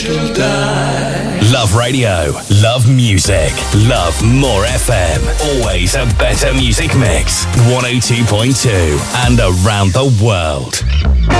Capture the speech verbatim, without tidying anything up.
angel die. Love radio, love music, love more F M. Always a better music mix. one oh two point two and around the world.